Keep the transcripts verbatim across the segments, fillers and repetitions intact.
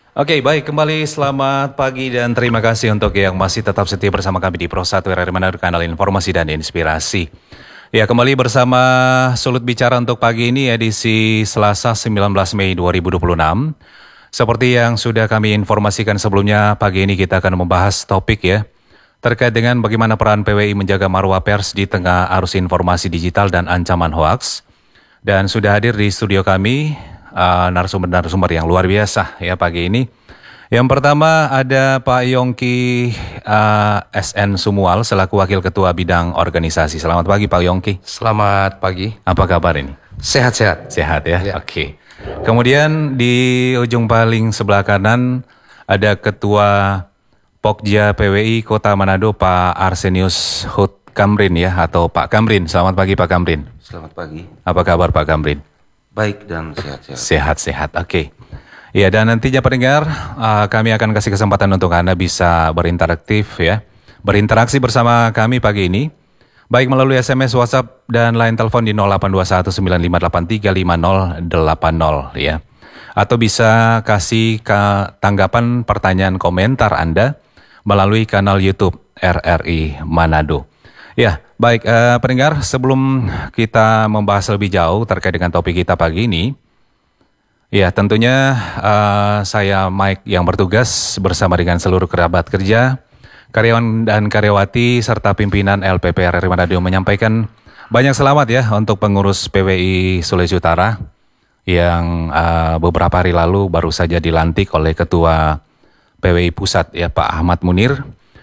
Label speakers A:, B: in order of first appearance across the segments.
A: Oke, baik. Kembali selamat pagi dan terima kasih untuk yang masih tetap setia bersama kami di Pro satu R R I Manado, kanal informasi dan inspirasi. Ya, kembali bersama Sulut Bicara untuk pagi ini edisi Selasa sembilan belas Mei dua ribu dua puluh enam. Seperti yang sudah kami informasikan sebelumnya, pagi ini kita akan membahas topik ya terkait dengan bagaimana peran P W I menjaga marwah pers di tengah arus informasi digital dan ancaman hoaks. Dan sudah hadir di studio kami uh, narasumber-narasumber yang luar biasa ya pagi ini. Yang pertama ada Pak Yongki uh, S N Sumual selaku Wakil Ketua Bidang Organisasi. Selamat pagi Pak Yongki.
B: Selamat pagi.
A: Apa kabar ini?
B: Sehat-sehat.
A: Sehat ya?
B: Ya.
A: Oke. Kemudian di ujung paling sebelah kanan ada Ketua Pokja P W I Kota Manado Pak Arsenius Hut Kamrin ya atau Pak Kamrin. Selamat pagi Pak Kamrin.
C: Selamat pagi.
A: Apa kabar Pak Kamrin?
C: Baik dan sehat-sehat.
A: Sehat-sehat, oke. Ya, dan nantinya pendengar, uh, kami akan kasih kesempatan untuk Anda bisa berinteraktif ya. Berinteraksi bersama kami pagi ini. Baik melalui S M S, WhatsApp, dan line telepon di nol delapan dua satu sembilan lima delapan tiga lima nol delapan nol ya. Atau bisa kasih ke tanggapan pertanyaan komentar Anda melalui kanal YouTube R R I Manado. Ya, baik uh, pendengar, sebelum kita membahas lebih jauh terkait dengan topik kita pagi ini, ya tentunya uh, saya Mike yang bertugas bersama dengan seluruh kerabat kerja, karyawan dan karyawati, serta pimpinan L P P R R I Manado menyampaikan banyak selamat ya untuk pengurus P W I Sulawesi Utara yang uh, beberapa hari lalu baru saja dilantik oleh Ketua P W I Pusat ya Pak Ahmad Munir.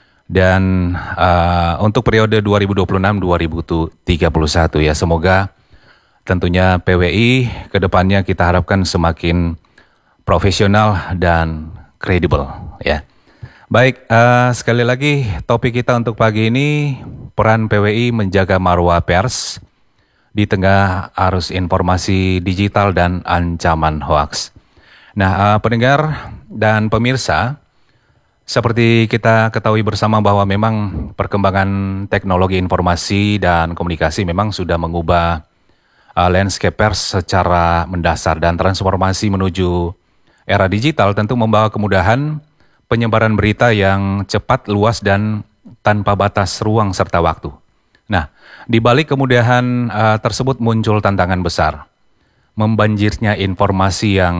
A: Dan uh, untuk periode dua ribu dua puluh enam sampai dua ribu tiga puluh satu ya, semoga tentunya P W I kedepannya kita harapkan semakin profesional dan kredibel ya. Baik, uh, sekali lagi topik kita untuk pagi ini, peran P W I menjaga marwah pers di tengah arus informasi digital dan ancaman hoaks. Nah, uh, pendengar dan pemirsa, seperti kita ketahui bersama bahwa memang perkembangan teknologi informasi dan komunikasi memang sudah mengubah uh, landscape pers secara mendasar, dan transformasi menuju era digital tentu membawa kemudahan penyebaran berita yang cepat, luas, dan tanpa batas ruang serta waktu. Nah, di balik kemudahan uh, tersebut muncul tantangan besar. Membanjirnya informasi yang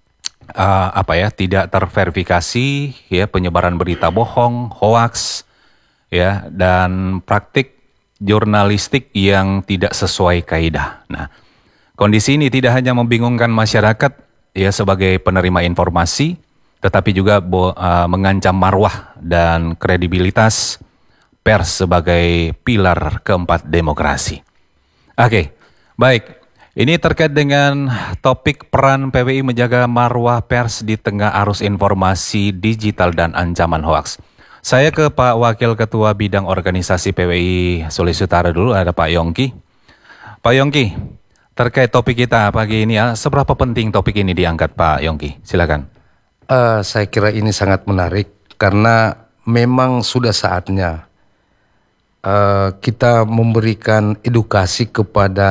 A: Uh, apa ya tidak terverifikasi ya, penyebaran berita bohong, hoaks ya, dan praktik jurnalistik yang tidak sesuai kaidah. Nah, kondisi ini tidak hanya membingungkan masyarakat ya sebagai penerima informasi, tetapi juga bo, uh, mengancam marwah dan kredibilitas pers sebagai pilar keempat demokrasi. Oke, baik. Ini terkait dengan topik peran P W I menjaga marwah pers di tengah arus informasi digital dan ancaman hoaks. Saya ke Pak Wakil Ketua Bidang Organisasi P W I Sulawesi Utara dulu, ada Pak Yongki. Pak Yongki, terkait topik kita pagi ini ya, seberapa penting topik ini diangkat Pak Yongki? Silakan.
B: Uh, saya kira ini sangat menarik karena memang sudah saatnya uh, kita memberikan edukasi kepada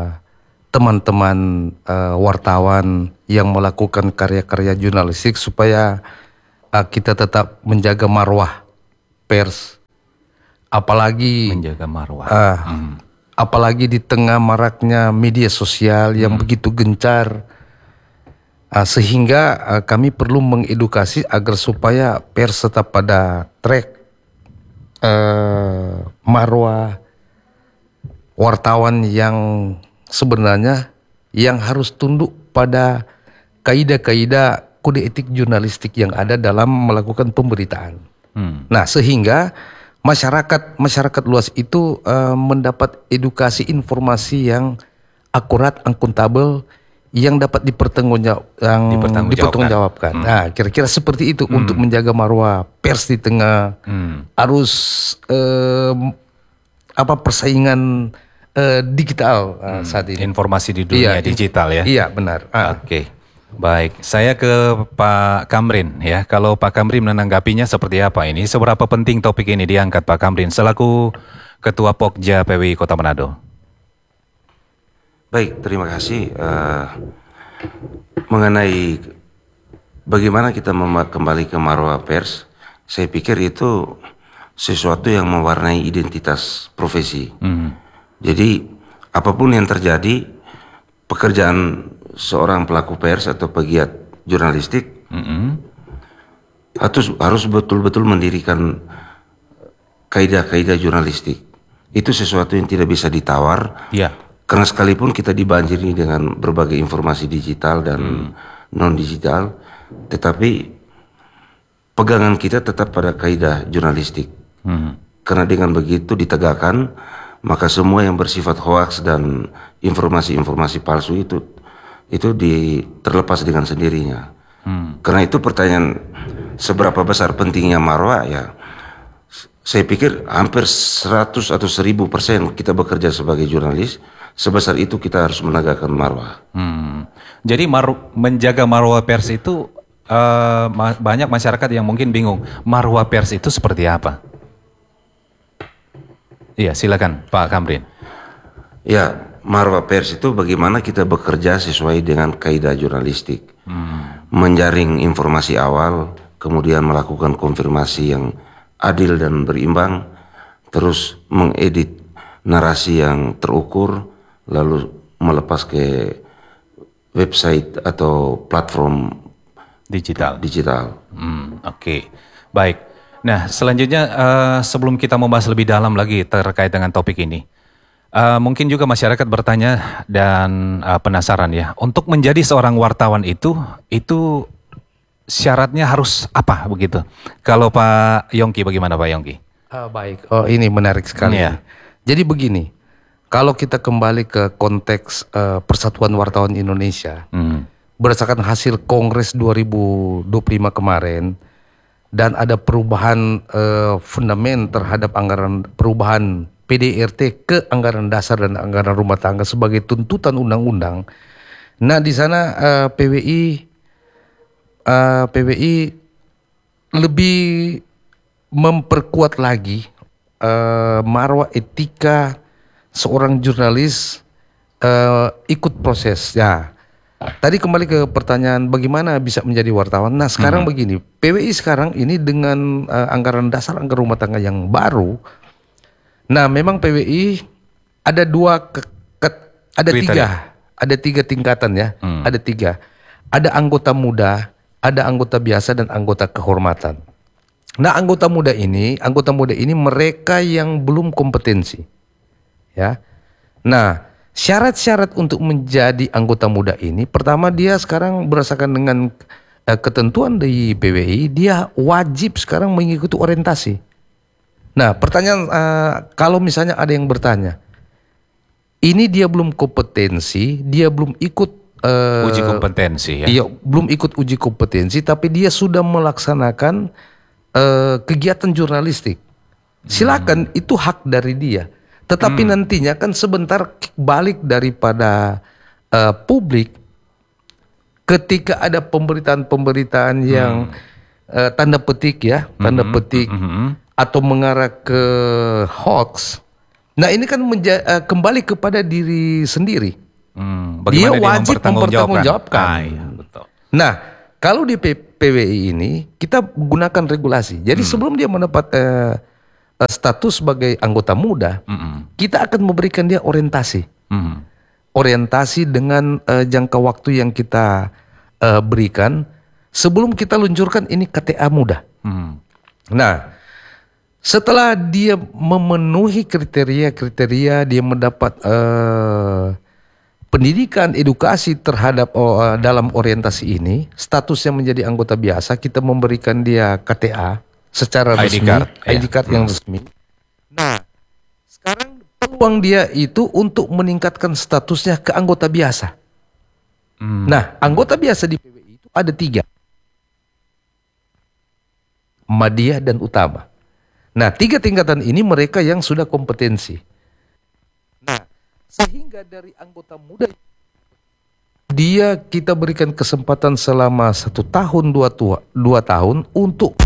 B: teman-teman uh, wartawan yang melakukan karya-karya jurnalistik supaya uh, kita tetap menjaga marwah pers, apalagi
A: menjaga marwah,
B: uh,
A: hmm.
B: apalagi di tengah maraknya media sosial yang hmm. begitu gencar, uh, sehingga uh, kami perlu mengedukasi agar supaya pers tetap pada track uh, marwah wartawan yang sebenarnya yang harus tunduk pada kaidah-kaidah kode etik jurnalistik yang ada dalam melakukan pemberitaan. Hmm. Nah, sehingga masyarakat masyarakat luas itu uh, mendapat edukasi informasi yang akurat, akuntabel, yang dapat dipertanggungjawabkan.
A: Dipertanggungjawabkan.
B: dipertanggungjawabkan. Hmm. Nah, kira-kira seperti itu hmm. untuk menjaga marwah pers di tengah hmm. arus uh, apa persaingan Uh, digital uh, saat ini.
A: Informasi di dunia
B: iya,
A: digital ya.
B: Iya benar. Ah.
A: Oke, okay. Baik. Saya ke Pak Kamrin ya. Kalau Pak Kamrin menanggapinya seperti apa ini? Seberapa penting topik ini diangkat Pak Kamrin selaku Ketua Pokja P W I Kota Manado?
C: Baik, terima kasih. Uh, mengenai bagaimana kita mem- kembali ke marwah pers? Saya pikir itu sesuatu yang mewarnai identitas profesi.
A: Mhm.
C: Jadi apapun yang terjadi, pekerjaan seorang pelaku pers atau pegiat jurnalistik
A: Mhm.
C: harus harus betul-betul mendirikan kaidah-kaidah jurnalistik. Itu sesuatu yang tidak bisa ditawar.
A: Ya.
C: Karena sekalipun kita dibanjiri dengan berbagai informasi digital dan non digital, tetapi pegangan kita tetap pada kaidah jurnalistik.
A: Mhm.
C: Karena dengan begitu ditegakkan, maka semua yang bersifat hoaks dan informasi-informasi palsu itu itu di, terlepas dengan sendirinya.
A: Hmm.
C: Karena itu pertanyaan seberapa besar pentingnya marwah, ya saya pikir hampir seratus atau seribu persen kita bekerja sebagai jurnalis, sebesar itu kita harus menegakkan marwah.
A: Hmm. Jadi maru- menjaga marwah pers itu eh, ma- banyak masyarakat yang mungkin bingung, marwah pers itu seperti apa? Iya, silakan Pak Kamrin.
C: Ya, marwah pers itu bagaimana kita bekerja sesuai dengan kaidah jurnalistik.
A: Hmm.
C: Menjaring informasi awal, kemudian melakukan konfirmasi yang adil dan berimbang, terus mengedit narasi yang terukur, lalu melepas ke website atau platform
A: Digital.
C: digital.
A: Hmm, Oke, baik. Nah, selanjutnya eh, sebelum kita membahas lebih dalam lagi terkait dengan topik ini, eh, mungkin juga masyarakat bertanya dan eh, penasaran ya, untuk menjadi seorang wartawan itu, itu syaratnya harus apa begitu? Kalau Pak Yongki, bagaimana Pak Yongki?
B: Ah, baik, oh ini menarik sekali.
A: Iya.
B: Jadi begini, kalau kita kembali ke konteks eh, Persatuan Wartawan Indonesia,
A: Hmm.
B: berdasarkan hasil Kongres dua ribu dua puluh lima kemarin, dan ada perubahan eh, fundamen terhadap anggaran, perubahan P D R T ke anggaran dasar dan anggaran rumah tangga sebagai tuntutan undang-undang. Nah, di sana eh, P W I eh, P W I lebih memperkuat lagi eh, marwah etika seorang jurnalis eh, ikut proses. Ya, tadi kembali ke pertanyaan bagaimana bisa menjadi wartawan. Nah, sekarang begini, P W I sekarang ini dengan eh, anggaran dasar anggaran rumah tangga yang baru. Nah, memang P W I ada dua ke- ke- ada
A: Kriteria.
B: tiga, ada tiga tingkatan ya,
A: Hmm.
B: ada tiga. Ada anggota muda, ada anggota biasa dan anggota kehormatan. Nah, anggota muda ini, anggota muda ini mereka yang belum kompetensi. Ya. Nah, syarat-syarat untuk menjadi anggota muda ini, pertama dia sekarang berdasarkan dengan eh, ketentuan di P W I, dia wajib sekarang mengikuti orientasi. Nah, pertanyaan eh, kalau misalnya ada yang bertanya, ini dia belum kompetensi, dia belum ikut eh,
A: Uji kompetensi ya.
B: Iya, belum ikut uji kompetensi, tapi dia sudah melaksanakan eh, kegiatan jurnalistik. Silakan, itu hak dari dia. Tetapi nantinya kan sebentar balik daripada eh, publik, ketika ada pemberitaan-pemberitaan yang eh, tanda petik ya, tanda petik
A: Mhm.
B: atau mengarah ke hoax. Nah, ini kan menja- eh, kembali kepada diri sendiri.
A: Hmm,
B: Dia
A: bagaimana
B: wajib mempertanggungjawabkan.
A: Ah, iya, betul.
B: Nah, kalau di P- PWI ini kita gunakan regulasi. Jadi sebelum dia mendapat eh, eh, status sebagai anggota muda,
A: Mhm.
B: kita akan memberikan dia orientasi.
A: Mhm.
B: Orientasi dengan eh, jangka waktu yang kita eh, berikan sebelum kita luncurkan ini K T A muda.
A: Mhm.
B: Nah, setelah dia memenuhi kriteria-kriteria, dia mendapat eh, pendidikan, edukasi terhadap oh, eh, dalam orientasi ini, statusnya menjadi anggota biasa, kita memberikan dia K T A secara
A: I D
B: resmi,
A: card,
B: I D
A: ya.
B: card yang resmi. Nah, sekarang peluang dia itu untuk meningkatkan statusnya ke anggota biasa.
A: Hmm.
B: Nah, anggota biasa di P W I itu ada tiga, Madiyah dan Utama. Nah, tiga tingkatan ini mereka yang sudah kompetensi. Nah, sehingga dari anggota muda dia kita berikan kesempatan selama satu tahun dua tua dua tahun untuk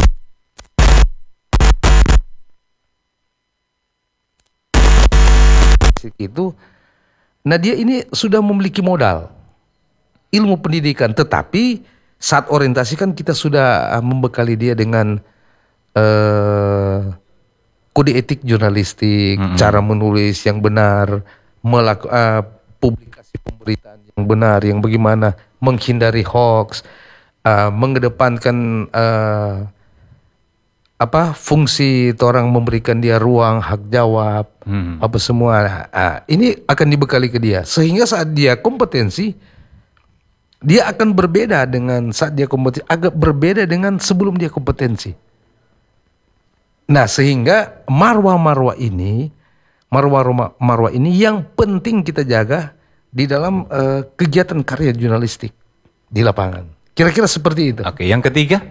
B: itu. Nah, dia ini sudah memiliki modal ilmu pendidikan, tetapi saat orientasi kan kita sudah uh, membekali dia dengan uh, kode etik jurnalistik, mm-hmm. cara menulis yang benar, melaku, uh, publikasi pemberitaan yang benar, yang bagaimana menghindari hoax, uh, mengedepankan uh, apa fungsi orang memberikan dia ruang hak jawab, hmm. apa semua. Nah, ini akan dibekali ke dia sehingga saat dia kompetensi dia akan berbeda dengan saat dia kompetensi, agak berbeda dengan sebelum dia kompetensi. Nah, sehingga marwah-marwah ini, marwah-marwah ini yang penting kita jaga di dalam uh, kegiatan karya jurnalistik di lapangan. Kira-kira seperti itu.
A: Oke, yang ketiga?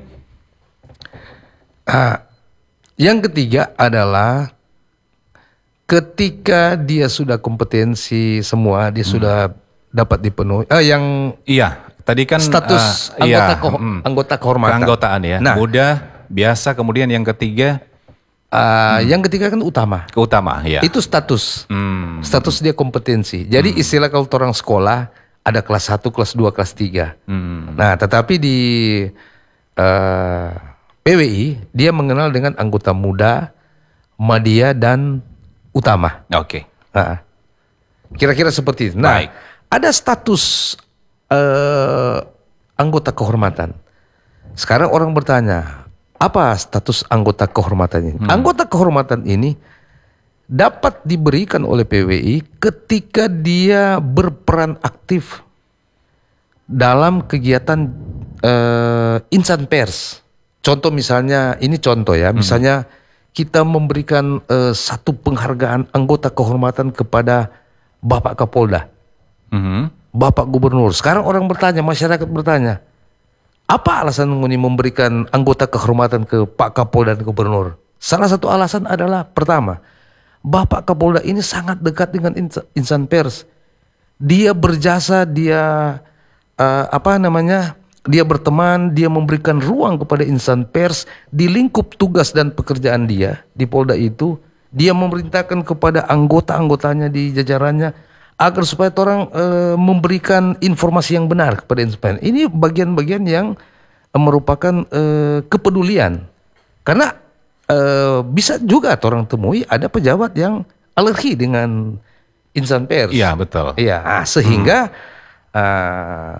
B: Nah, yang ketiga adalah ketika dia sudah kompetensi semua, dia hmm. sudah dapat dipenuhi. Ah, yang
A: iya, tadi kan
B: status
A: uh,
B: anggota
A: iya,
B: ko-
A: mm,
B: anggota kehormatan.
A: Keanggotaan ya.
B: Nah,
A: mudah, biasa, kemudian yang ketiga,
B: uh, hmm. yang ketiga kan utama.
A: Keutama, ya.
B: Itu status,
A: hmm.
B: status dia kompetensi. Jadi hmm. istilah kalau orang sekolah ada kelas satu, kelas dua, kelas tiga. Hmm. Nah, tetapi di uh, P W I dia mengenal dengan anggota muda, madya dan utama.
A: Oke. Okay.
B: Nah, kira-kira seperti itu. Nah, baik. Ada status uh, anggota kehormatan. Sekarang orang bertanya, apa status anggota kehormatan ini? Hmm. Anggota kehormatan ini dapat diberikan oleh P W I ketika dia berperan aktif dalam kegiatan uh, insan pers. Contoh misalnya, ini contoh ya, misalnya hmm. kita memberikan uh, satu penghargaan anggota kehormatan kepada Bapak Kapolda, hmm. Bapak Gubernur. Sekarang orang bertanya, masyarakat bertanya, apa alasan Nguni memberikan anggota kehormatan ke Pak Kapolda dan Gubernur? Salah satu alasan adalah, pertama, Bapak Kapolda ini sangat dekat dengan insan pers. Dia berjasa, dia uh, apa namanya? Dia berteman, dia memberikan ruang kepada insan pers di lingkup tugas dan pekerjaan dia di Polda itu. Dia memerintahkan kepada anggota-anggotanya di jajarannya agar supaya orang e, memberikan informasi yang benar kepada insan pers. Ini bagian-bagian yang e, merupakan e, kepedulian. Karena e, bisa juga orang temui ada pejabat yang alergi dengan insan pers.
A: Iya, betul.
B: Iya, nah, sehingga hmm. uh,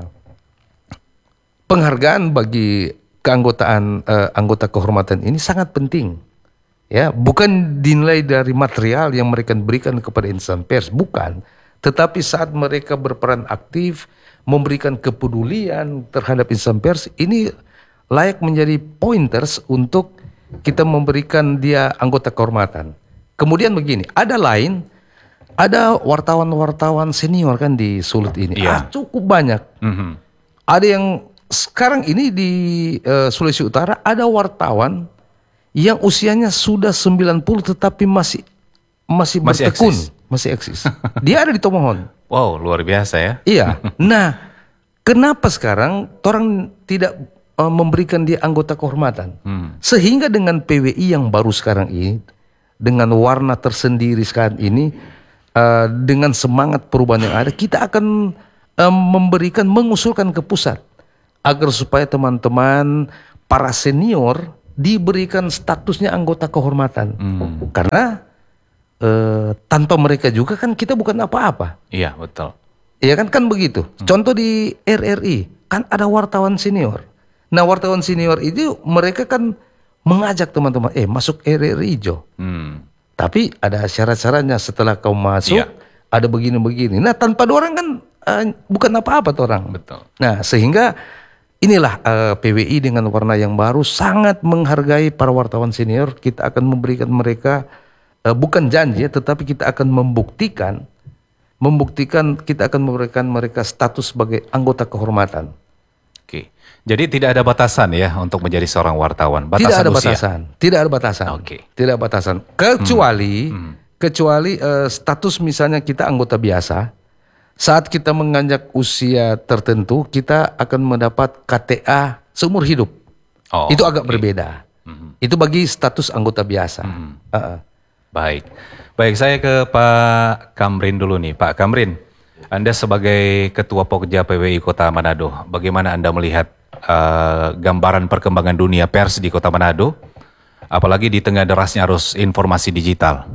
B: penghargaan bagi keanggotaan uh, anggota kehormatan ini sangat penting. Ya, bukan dinilai dari material yang mereka berikan kepada insan pers, bukan. Tetapi saat mereka berperan aktif, memberikan kepedulian terhadap insan pers, ini layak menjadi pointers untuk kita memberikan dia anggota kehormatan. Kemudian begini, ada lain, ada wartawan-wartawan senior kan di Sulut ini,
A: yeah.
B: ah, cukup banyak. Mm-hmm. Ada yang sekarang ini di uh, Sulawesi Utara ada wartawan yang usianya sudah sembilan puluh tetapi masih masih, masih bertekun, eksis. masih eksis. Dia ada di Tomohon.
A: Wow, luar biasa ya.
B: Iya. Nah, kenapa sekarang orang tidak uh, memberikan dia anggota kehormatan? Hmm. Sehingga dengan P W I yang baru sekarang ini, dengan warna tersendiri sekarang ini, uh, dengan semangat perubahan yang ada, kita akan uh, memberikan, mengusulkan ke pusat agar supaya teman-teman para senior diberikan statusnya anggota kehormatan. Hmm. Karena e, tanpa mereka juga kan kita bukan apa-apa.
A: Iya, betul.
B: Iya kan kan begitu. Hmm. Contoh di R R I kan ada wartawan senior. Nah, wartawan senior itu mereka kan mengajak teman-teman, eh masuk R R I Jo. Hmm. Tapi ada syarat-syaratnya, setelah kau masuk iya. ada begini-begini. Nah, tanpa orang kan uh, bukan apa-apa orang.
A: Betul.
B: Nah, sehingga inilah uh, P W I dengan warna yang baru sangat menghargai para wartawan senior. Kita akan memberikan mereka uh, bukan janji, tetapi kita akan membuktikan, membuktikan kita akan memberikan mereka status sebagai anggota kehormatan.
A: Oke, jadi tidak ada batasan ya untuk menjadi seorang wartawan. Batasan
B: tidak ada
A: usia.
B: batasan, tidak ada batasan.
A: Oke,
B: tidak ada batasan. Kecuali,
A: hmm. Hmm.
B: kecuali uh, status misalnya kita anggota biasa. Saat kita menganjak usia tertentu, kita akan mendapat K T A seumur hidup. Oh, itu agak okay. berbeda. Mm-hmm. Itu bagi status anggota biasa. Mm-hmm. Uh-uh.
A: Baik, baik saya ke Pak Kamrin dulu nih, Pak Kamrin. Anda sebagai Ketua Pokja P W I Kota Manado, bagaimana Anda melihat uh, gambaran perkembangan dunia pers di Kota Manado, apalagi di tengah derasnya arus informasi digital?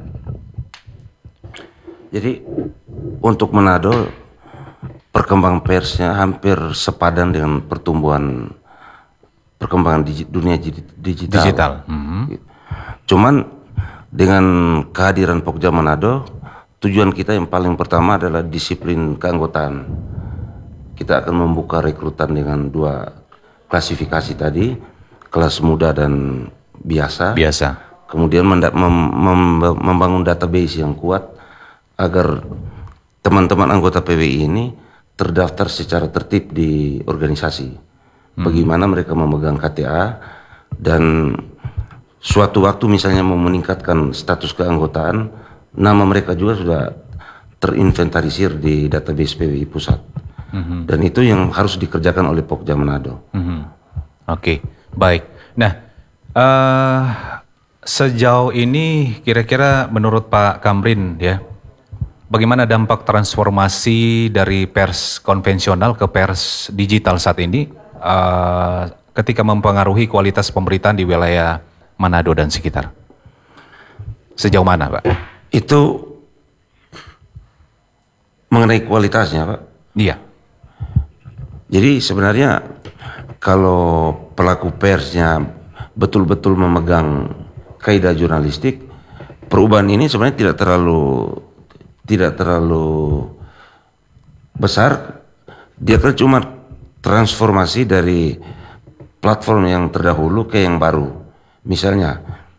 C: Jadi untuk Manado perkembangan persnya hampir sepadan dengan pertumbuhan perkembangan digi, dunia digital.
A: Digital. Mm-hmm.
C: Cuman dengan kehadiran Pokja Manado, tujuan kita yang paling pertama adalah disiplin keanggotaan. Kita akan membuka rekrutan dengan dua klasifikasi tadi, kelas muda dan biasa.
A: Biasa.
C: Kemudian mem- mem- membangun database yang kuat agar teman-teman anggota P W I ini terdaftar secara tertib di organisasi. Hmm. Bagaimana mereka memegang K T A dan suatu waktu misalnya mau meningkatkan status keanggotaan, nama mereka juga sudah terinventarisir di database P W I pusat. Hmm. Dan itu yang harus dikerjakan oleh Pokja Manado.
A: Hmm. Oke, okay. Baik. Nah, uh, sejauh ini kira-kira menurut Pak Kamrin ya, bagaimana dampak transformasi dari pers konvensional ke pers digital saat ini uh, ketika mempengaruhi kualitas pemberitaan di wilayah Manado dan sekitar? Sejauh mana, Pak?
C: Itu mengenai kualitasnya, Pak?
A: Iya.
C: Jadi sebenarnya kalau pelaku persnya betul-betul memegang kaidah jurnalistik, perubahan ini sebenarnya tidak terlalu tidak terlalu besar. Dia kan cuma transformasi dari platform yang terdahulu ke yang baru. Misalnya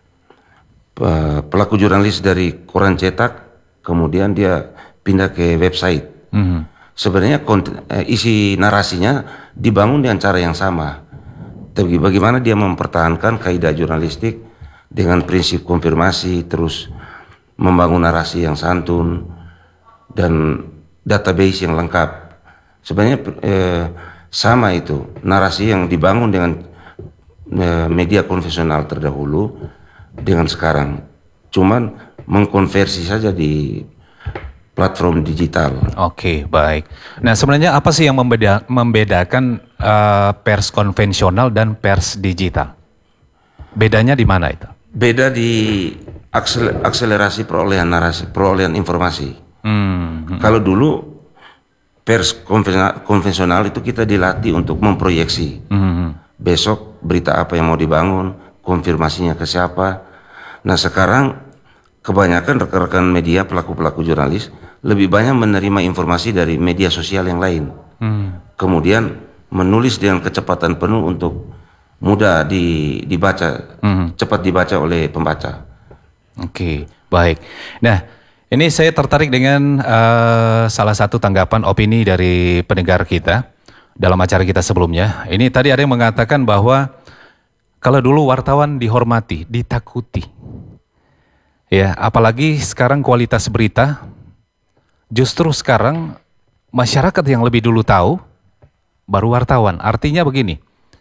C: pelaku jurnalis dari koran cetak, kemudian dia pindah ke website. Mm-hmm. Sebenarnya konten, eh, isi narasinya dibangun dengan cara yang sama. Tapi bagaimana dia mempertahankan kaidah jurnalistik dengan prinsip konfirmasi, terus membangun narasi yang santun dan database yang lengkap. Sebenarnya eh, sama itu narasi yang dibangun dengan eh, media konvensional terdahulu dengan sekarang, cuman mengkonversi saja di platform digital.
A: Oke, baik. Nah, sebenarnya apa sih yang membeda, membedakan uh, pers konvensional dan pers digital? Bedanya di mana itu?
C: Beda di aksel, akselerasi perolehan narasi, perolehan informasi. Hmm. Kalau dulu pers konvensional, konvensional itu kita dilatih untuk memproyeksi. Hmm. Besok berita apa yang mau dibangun, konfirmasinya ke siapa. Nah, sekarang kebanyakan rekan-rekan media, pelaku-pelaku jurnalis lebih banyak menerima informasi dari media sosial yang lain. Hmm. Kemudian menulis dengan kecepatan penuh untuk mudah di, dibaca, hmm. cepat dibaca oleh pembaca.
A: Oke, baik. Nah, ini saya tertarik dengan uh, salah satu tanggapan opini dari pendengar kita dalam acara kita sebelumnya. Ini tadi ada yang mengatakan bahwa kalau dulu wartawan dihormati, ditakuti. Ya, apalagi sekarang kualitas berita, justru sekarang masyarakat yang lebih dulu tahu, baru wartawan. Artinya begini,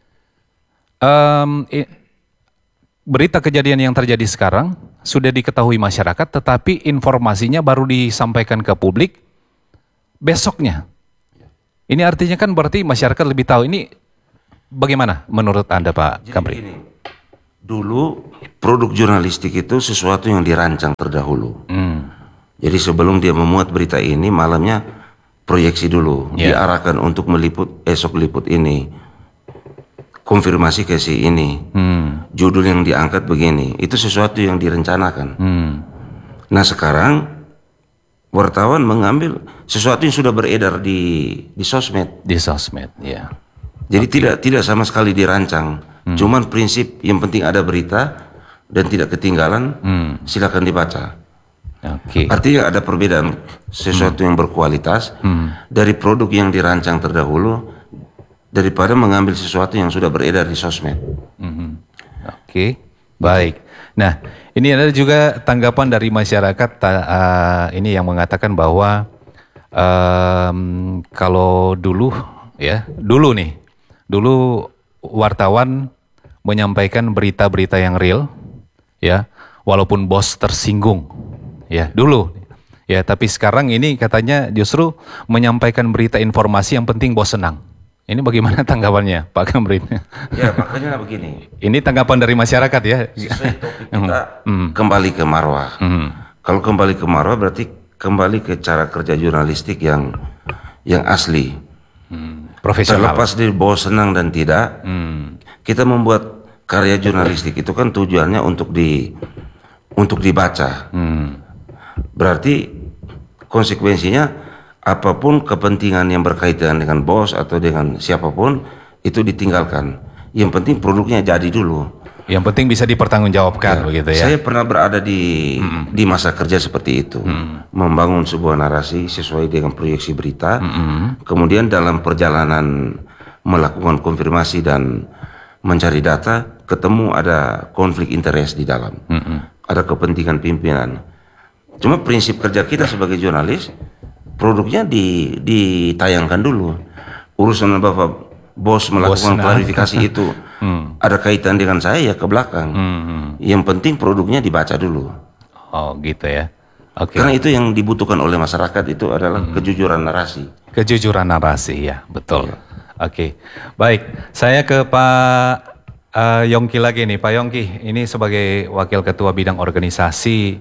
A: um, i, berita kejadian yang terjadi sekarang sudah diketahui masyarakat, tetapi informasinya baru disampaikan ke publik besoknya. Ini artinya kan berarti masyarakat lebih tahu. Ini bagaimana menurut Anda, Pak Kamri?
C: Dulu produk jurnalistik itu sesuatu yang dirancang terdahulu. Hmm. Jadi sebelum dia memuat berita ini, malamnya proyeksi dulu, yeah. diarahkan untuk meliput esok liput ini, konfirmasi ke si ini, hmm. judul yang diangkat begini. Itu sesuatu yang direncanakan. Hmm. Nah, sekarang wartawan mengambil sesuatu yang sudah beredar di di sosmed.
A: Di sosmed, ya. Yeah.
C: Jadi okay. tidak tidak sama sekali dirancang. Hmm. Cuman prinsip yang penting ada berita dan tidak ketinggalan, hmm. silakan dibaca. Okay. Artinya ada perbedaan sesuatu hmm. yang berkualitas hmm. dari produk yang dirancang terdahulu daripada mengambil sesuatu yang sudah beredar di sosmed. Hmm.
A: Oke, okay. Baik. Nah, ini ada juga tanggapan dari masyarakat uh, ini yang mengatakan bahwa um, kalau dulu ya, dulu nih, dulu wartawan menyampaikan berita-berita yang real, ya, walaupun bos tersinggung, ya, dulu, ya, tapi sekarang ini katanya justru menyampaikan berita informasi yang penting bos senang, Ini bagaimana tanggapannya Pak Kamrin?
C: Ya makanya begini.
A: Ini tanggapan dari masyarakat ya.
C: Sesuai topik kita kembali ke marwah.
A: Hmm.
C: Kalau kembali ke marwah berarti kembali ke cara kerja jurnalistik yang yang asli.
A: Hmm. Profesional.
C: Terlepas dari bahwa senang dan tidak,
A: Hmm.
C: kita membuat karya jurnalistik itu kan tujuannya untuk di untuk dibaca.
A: Hmm.
C: Berarti konsekuensinya apapun kepentingan yang berkaitan dengan bos atau dengan siapapun itu ditinggalkan. Yang penting produknya jadi dulu.
A: Yang penting bisa dipertanggungjawabkan
C: Ya,
A: begitu ya.
C: saya pernah berada di
A: Mm-mm.
C: di masa kerja seperti itu,
A: Mm.
C: membangun sebuah narasi sesuai dengan proyeksi berita.
A: Mm-mm.
C: Kemudian dalam perjalanan melakukan konfirmasi dan mencari data, ketemu ada konflik interest di dalam,
A: Mm-mm.
C: ada kepentingan pimpinan. Cuma prinsip kerja kita sebagai jurnalis, produknya di, ditayangkan dulu. Urusan bapak bos melakukan
A: Bos, nah.
C: klarifikasi itu
A: Hmm.
C: ada kaitan dengan saya ya ke belakang.
A: Hmm.
C: Yang penting produknya dibaca dulu.
A: Oh gitu ya. Oke.
C: Karena itu yang dibutuhkan oleh masyarakat itu adalah kejujuran narasi.
A: Kejujuran narasi ya, betul. Oke, baik. Saya ke Pak eh, Yongki lagi nih, Pak Yongki. Ini sebagai Wakil Ketua Bidang Organisasi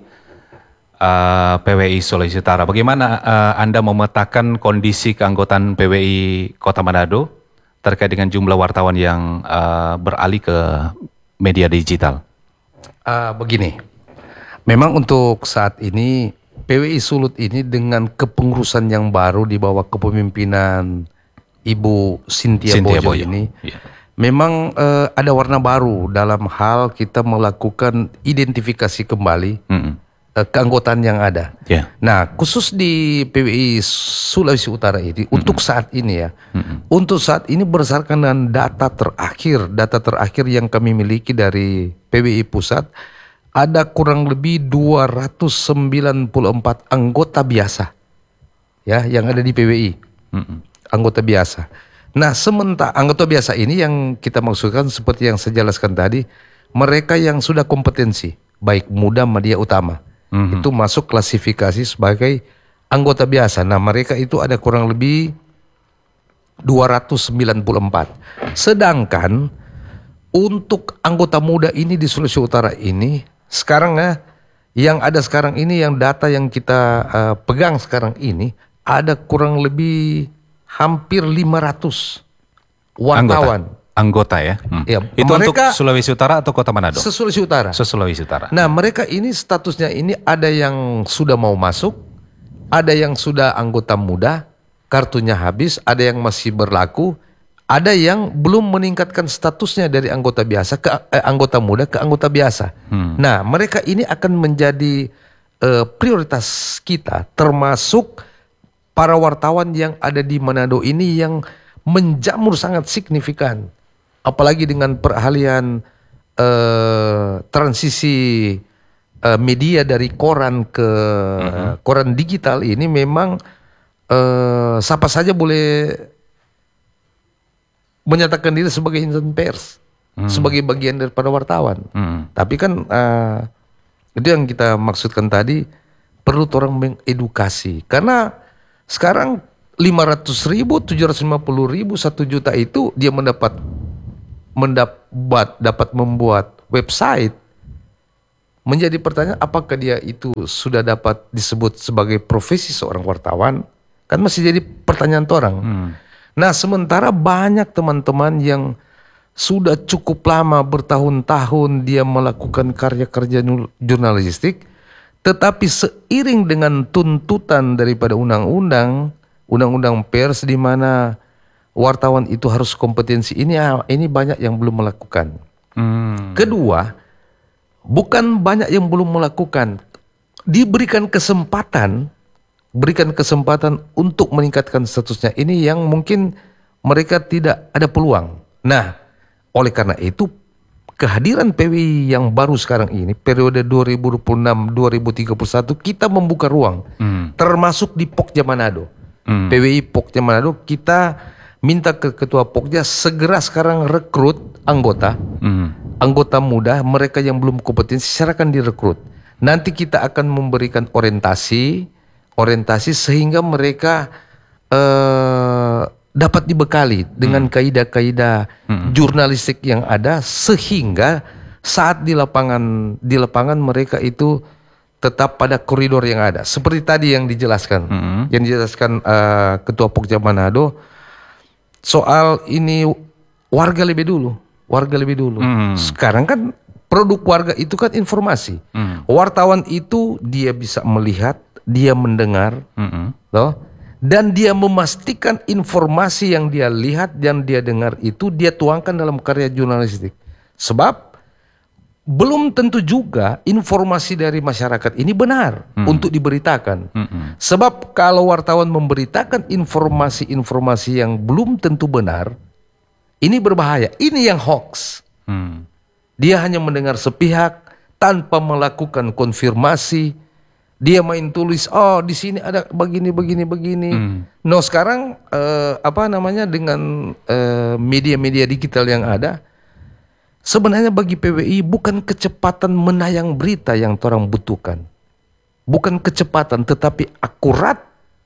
A: eh, P W I Sulawesi Utara. Bagaimana eh, Anda memetakan kondisi keanggotaan P W I Kota Manado terkait dengan jumlah wartawan yang eh, beralih ke media digital?
B: Ah, begini, memang untuk saat ini P W I Sulut ini dengan kepengurusan yang baru di bawah kepemimpinan Ibu Cynthia,
A: Cynthia
B: Bojo,
A: Bojo.
B: ini,
A: Iya.
B: memang eh, ada warna baru dalam hal kita melakukan identifikasi kembali
A: Mm-mm.
B: eh, keanggotaan yang ada.
A: Ya.
B: Nah, khusus di P W I Sulawesi Utara ini, mm-hmm. untuk saat ini ya, mm-hmm. untuk saat ini berdasarkan dengan data terakhir, data terakhir yang kami miliki dari P W I Pusat, ada kurang lebih dua ratus sembilan puluh empat anggota biasa, ya, yang ada di P W I,
A: Mm-mm.
B: anggota biasa. Nah, sementara anggota biasa ini yang kita maksudkan seperti yang saya jelaskan tadi, mereka yang sudah kompetensi, baik muda, media utama. Mm-hmm. Itu masuk klasifikasi sebagai anggota biasa. Nah, mereka itu ada kurang lebih dua ratus sembilan puluh empat. Sedangkan untuk anggota muda ini di Sulawesi Utara ini sekarang ya, yang ada sekarang ini, yang data yang kita uh, pegang sekarang ini, ada kurang lebih hampir lima ratus wartawan.
A: Anggota, anggota ya. Hmm.
B: Ya,
A: Itu
B: mereka
A: untuk Sulawesi Utara atau Kota Manado?
B: Se-Sulawesi Utara.
A: Se-Sulawesi Utara.
B: Nah, mereka ini statusnya ini ada yang sudah mau masuk, ada yang sudah anggota muda, kartunya habis, ada yang masih berlaku, ada yang belum meningkatkan statusnya dari anggota biasa ke eh, anggota muda ke anggota biasa. Hmm. Nah, mereka ini akan menjadi eh, prioritas kita, termasuk para wartawan yang ada di Manado ini yang menjamur sangat signifikan. Apalagi dengan peralihan eh, transisi eh, media dari koran ke uh-huh. koran digital ini, memang eh, siapa saja boleh menyatakan diri sebagai insan pers, hmm. sebagai bagian daripada wartawan. Hmm. Tapi kan eh, itu yang kita maksudkan tadi, perlu orang mengedukasi. Karena sekarang lima ratus ribu, tujuh ratus lima puluh ribu, satu juta itu dia mendapat mendapat dapat membuat website. Menjadi pertanyaan, apakah dia itu sudah dapat disebut sebagai profesi seorang wartawan? Kan masih jadi pertanyaan orang. Hmm. Nah, sementara banyak teman-teman yang sudah cukup lama, bertahun-tahun dia melakukan karya-karya jurnalistik, tetapi seiring dengan tuntutan daripada undang-undang, undang-undang pers di mana wartawan itu harus kompetensi, ini ini banyak yang belum melakukan. Hmm. Kedua, bukan banyak yang belum melakukan, diberikan kesempatan, berikan kesempatan untuk meningkatkan statusnya ini yang mungkin mereka tidak ada peluang. Nah, oleh karena itu kehadiran P W I yang baru sekarang ini, periode dua ribu dua puluh enam sampai dua ribu tiga puluh satu, kita membuka ruang, hmm. termasuk di Pokja Manado. Hmm. P W I Pokja Manado, kita minta ke Ketua Pokja segera sekarang rekrut anggota, hmm. anggota muda, mereka yang belum kompetensi, silakan direkrut. Nanti kita akan memberikan orientasi, orientasi sehingga mereka uh, dapat dibekali dengan kaidah-kaidah jurnalistik yang ada, sehingga saat di lapangan di lapangan mereka itu tetap pada koridor yang ada. Seperti tadi yang dijelaskan, hmm. yang dijelaskan uh, Ketua Pokja Manado soal ini warga lebih dulu, warga lebih dulu. Hmm. Sekarang kan produk warga itu kan informasi. Hmm. Wartawan itu dia bisa melihat, dia mendengar, hmm. loh, dan dia memastikan informasi yang dia lihat dan dia dengar itu dia tuangkan dalam karya jurnalistik. Sebab belum tentu juga informasi dari masyarakat ini benar hmm. untuk diberitakan. Hmm. Sebab kalau wartawan memberitakan informasi-informasi yang belum tentu benar, ini berbahaya. Ini yang hoax. Hmm. Dia hanya mendengar sepihak tanpa melakukan konfirmasi. Dia main tulis, oh di sini ada begini, begini, begini. Hmm. No sekarang eh, apa namanya dengan eh, media-media digital yang ada, sebenarnya bagi P W I bukan kecepatan menayang berita yang orang butuhkan. Bukan kecepatan, tetapi akurat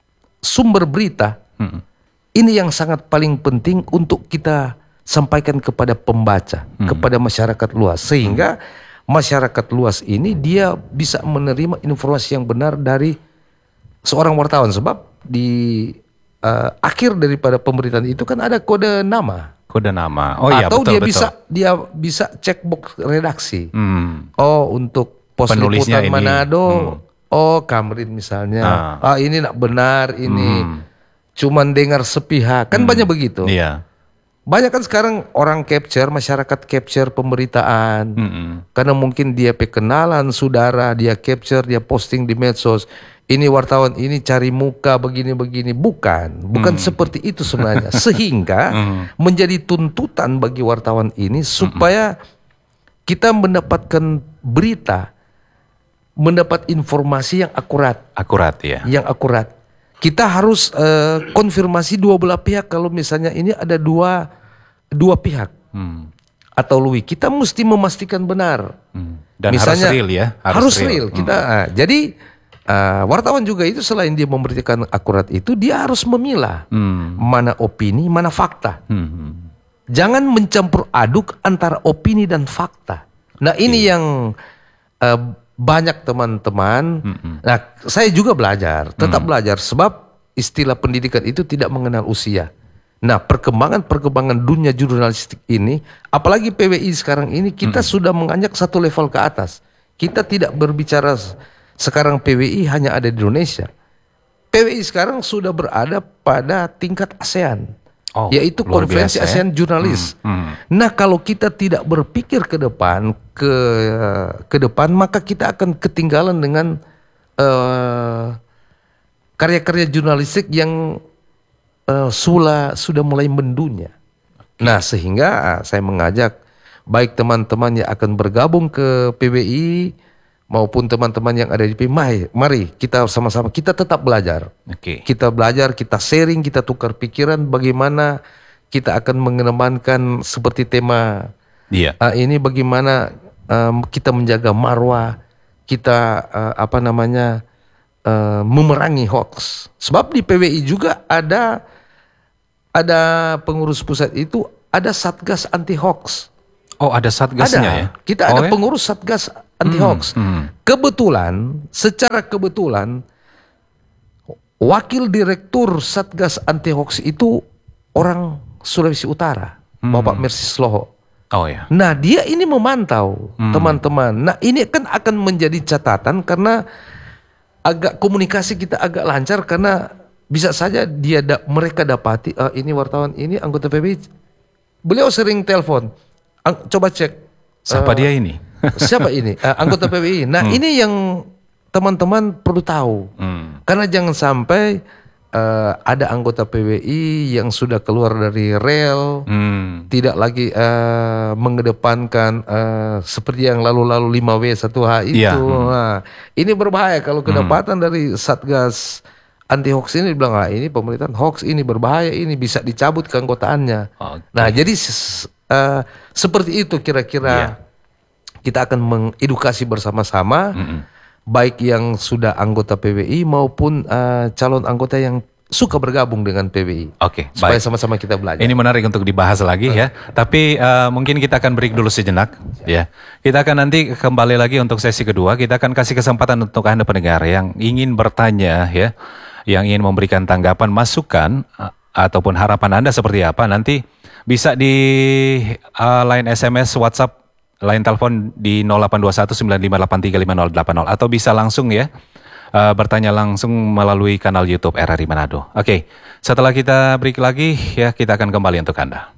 B: sumber berita. Hmm. Ini yang sangat paling penting untuk kita sampaikan kepada pembaca, hmm. kepada masyarakat luas. Sehingga hmm. masyarakat luas ini dia bisa menerima informasi yang benar dari seorang wartawan. Sebab di uh, akhir daripada pemberitaan itu kan ada kode nama.
A: Kode nama. Oh iya,
B: atau
A: betul,
B: dia
A: betul.
B: bisa dia bisa cek box redaksi.
A: Hmm.
B: Oh, untuk pos
A: Penulisnya
B: liputan
A: ini.
B: Manado,
A: Hmm.
B: oh Kamrin misalnya. Ah. ah ini nak benar ini.
A: Hmm.
B: Cuman dengar sepihak. Kan hmm. banyak begitu.
A: Iya.
B: Banyak kan sekarang orang capture, masyarakat capture pemberitaan. Hmm. Karena mungkin dia kenalan saudara, dia capture, dia posting di medsos. Ini wartawan ini cari muka begini-begini. Bukan, bukan hmm. seperti itu sebenarnya. Sehingga hmm. menjadi tuntutan bagi wartawan ini supaya hmm. kita mendapatkan berita, mendapat informasi yang akurat.
A: Akurat ya.
B: Yang akurat. Kita harus uh, konfirmasi dua belah pihak. Kalau misalnya ini ada dua dua pihak hmm. atau lebih, kita mesti memastikan benar. Hmm.
A: Dan
B: misalnya,
A: harus real ya.
B: Harus, harus real. real. Kita,
A: hmm.
B: uh, jadi uh, wartawan juga itu selain dia memberitakan akurat itu, dia harus memilah hmm. mana opini, mana fakta. Hmm. Jangan mencampur aduk antara opini dan fakta. Nah ini okay. yang uh, banyak teman-teman. Mm-hmm. Nah, saya juga belajar, tetap mm. belajar sebab istilah pendidikan itu tidak mengenal usia. Nah, perkembangan-perkembangan dunia jurnalistik ini, apalagi P W I sekarang ini, kita mm. sudah menganjak satu level ke atas. Kita tidak berbicara sekarang P W I hanya ada di Indonesia. P W I sekarang sudah berada pada tingkat ASEAN. Oh, yaitu konferensi biasa, ASEAN ya? Jurnalis. Hmm, hmm. Nah, kalau kita tidak berpikir ke depan, ke ke depan, maka kita akan ketinggalan dengan uh, karya-karya jurnalistik yang uh, sula, sudah mulai mendunia. Okay. Nah, sehingga uh, saya mengajak baik teman-teman yang akan bergabung ke P W I maupun teman-teman yang ada di P W I, mari kita sama-sama kita tetap belajar. Okay. Kita belajar, kita sharing, kita tukar pikiran bagaimana kita akan mengedepankan seperti tema yeah. uh, ini, bagaimana um, kita menjaga marwah, kita uh, apa namanya uh, memerangi hoax. Sebab di P W I juga ada ada pengurus pusat itu ada Satgas anti hoax.
A: Oh, ada satgasnya
B: ada.
A: ya?
B: Kita
A: oh,
B: ada
A: ya?
B: pengurus Satgas anti hoax. Hmm, hmm. Kebetulan, secara kebetulan, wakil direktur Satgas anti hoax itu orang Sulawesi Utara, hmm. Bapak Mersi Sloho.
A: Oh ya.
B: Nah, dia ini memantau hmm. teman-teman. Nah, ini kan akan menjadi catatan karena agak komunikasi kita agak lancar karena bisa saja dia da- mereka dapati uh, ini wartawan ini anggota P W I. Beliau sering telepon. Coba cek
A: siapa uh, dia ini?
B: Siapa ini? Uh, anggota P W I. Nah, hmm. ini yang teman-teman perlu tahu. Hmm. Karena jangan sampai uh, ada anggota P W I yang sudah keluar dari rel, hmm. tidak lagi uh, mengedepankan uh, seperti yang lalu-lalu lima W satu H itu. Ya. Hmm. Nah, ini berbahaya kalau kedapatan hmm. dari Satgas anti hoax ini dibilang, ah, ini pemerintahan hoax, ini berbahaya, ini bisa dicabut keanggotaannya. Okay. Nah, jadi Uh, seperti itu kira-kira yeah. kita akan mengedukasi bersama-sama, mm-hmm. baik yang sudah anggota P W I maupun uh, calon anggota yang suka bergabung dengan P B I.
A: Oke,
B: supaya
A: baik.
B: sama-sama kita belajar.
A: Ini menarik untuk dibahas lagi ya. Tapi uh, mungkin kita akan break dulu sejenak ya. Kita akan nanti kembali lagi untuk sesi kedua. Kita akan kasih kesempatan untuk Anda pendengar yang ingin bertanya ya, yang ingin memberikan tanggapan, masukan uh, ataupun harapan Anda seperti apa, nanti bisa di uh, line S M S, WhatsApp, line telepon di nol delapan dua satu sembilan lima delapan tiga lima nol delapan nol atau bisa langsung ya uh, bertanya langsung melalui kanal YouTube R R I Manado. Oke, setelah kita break lagi ya, kita akan kembali untuk Anda.